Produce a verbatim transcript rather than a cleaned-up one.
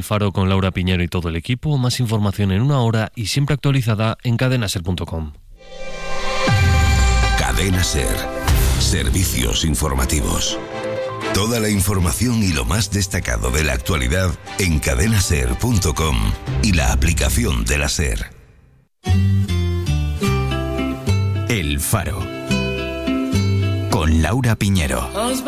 Faro con Laura Piñero y todo el equipo. Más información en una hora y siempre actualizada en cadena ser punto com. Cadena Ser. Servicios informativos. Toda la información y lo más destacado de la actualidad en cadena ser punto com y la aplicación de la SER. El Faro. Con Laura Piñero.